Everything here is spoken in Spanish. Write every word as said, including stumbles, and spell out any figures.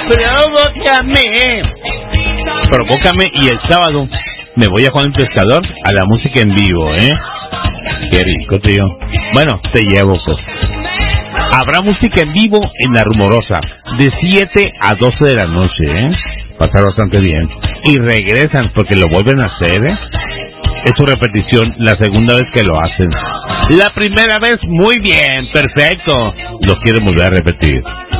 Provócame. Provócame y el sábado me voy a Juan el Pescador a la música en vivo, ¿eh? Qué rico, tío. Bueno, te llevo, pues. Habrá música en vivo en La Rumorosa de siete a doce de la noche, ¿eh? Pasar bastante bien. Y regresan porque lo vuelven a hacer, ¿eh? Es su repetición, la segunda vez que lo hacen. La primera vez, muy bien, perfecto. Lo quieren volver a repetir.